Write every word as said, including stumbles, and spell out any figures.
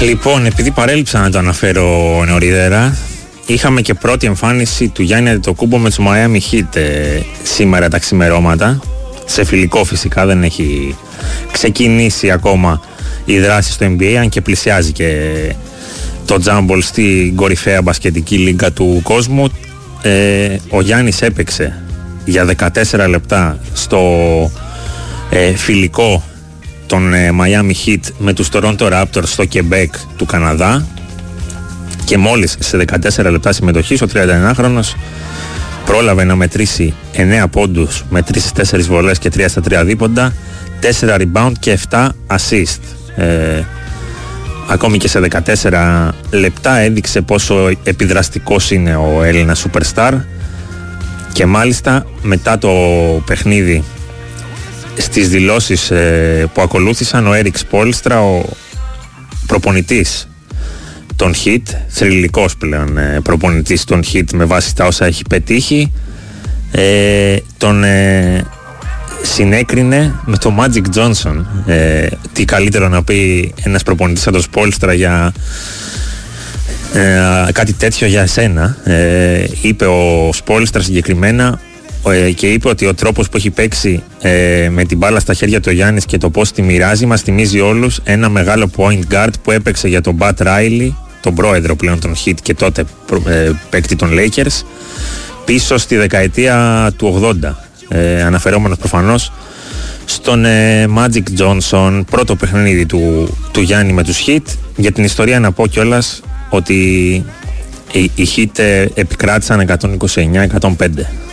Λοιπόν, επειδή παρέλειψα να το αναφέρω νωρίτερα, είχαμε και πρώτη εμφάνιση του Γιάννη Αντετοκούμπο με τους Miami Heat ε, σήμερα τα ξημερώματα. Σε φιλικό φυσικά, δεν έχει ξεκινήσει ακόμα η δράση στο N B A, αν και πλησιάζει και το τζάμπολ στην κορυφαία μπασκετική λίγκα του κόσμου. Ε, ο Γιάννης έπαιξε για δεκατέσσερα λεπτά στο ε, φιλικό των ε, Miami Heat με τους Toronto Raptors στο Quebec του Καναδά, και μόλις σε δεκατέσσερα λεπτά συμμετοχής ο τριανταεννάχρονος πρόλαβε να μετρήσει εννέα πόντους με τρεις τέσσερις βολές και τρία στα τρία δίποντα, τέσσερα rebound και επτά assist. Ε, ακόμη και σε δεκατέσσερα λεπτά έδειξε πόσο επιδραστικός είναι ο Έλληνας superstar, και μάλιστα μετά το παιχνίδι, στις δηλώσεις ε, που ακολούθησαν, ο Έρικ Σπόλστρα, ο προπονητής των Heat, θρυλικός πλέον ε, προπονητής των Heat με βάση τα όσα έχει πετύχει, ε, τον ε, συνέκρινε με το Magic Johnson. Ε, τι καλύτερο να πει ένας προπονητής σαν τον Σπόλστρα για ε, κάτι τέτοιο για εσένα. Ε, είπε ο Σπόλστρα συγκεκριμένα, ε, και είπε ότι ο τρόπος που έχει παίξει ε, με την μπάλα στα χέρια του Γιάννης και το πώς τη μοιράζει μας θυμίζει όλους ένα μεγάλο point guard που έπαιξε για τον Bat Riley, τον πρόεδρο πλέον των Heat και τότε ε, παίκτη των Lakers, πίσω στη δεκαετία του ογδόντα, ε, αναφερόμενος προφανώς στον ε, Magic Johnson. Πρώτο παιχνίδι του, του Γιάννη με τους Heat. Για την ιστορία να πω κιόλας ότι οι, οι Heat ε, επικράτησαν εκατόν είκοσι εννιά εκατόν πέντε.